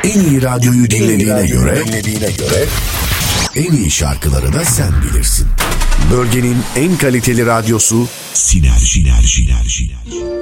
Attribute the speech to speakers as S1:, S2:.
S1: En iyi radyoyu dinlediğine göre en iyi şarkıları da sen bilirsin. Bölgenin en kaliteli radyosu Sinerji.